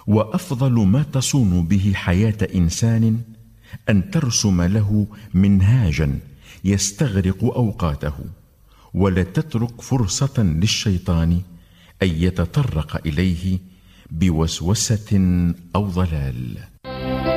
وأفضل ما تصون به حياة إنسان أن ترسم له منهاجا يستغرق أوقاته، ولا تترك فرصة للشيطان أن يتطرق إليه بوسوسة أو ضلال.